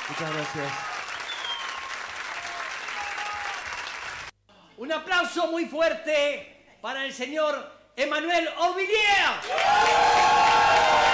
Muchas gracias. Un aplauso muy fuerte para el señor Emmanuel Auvilliers.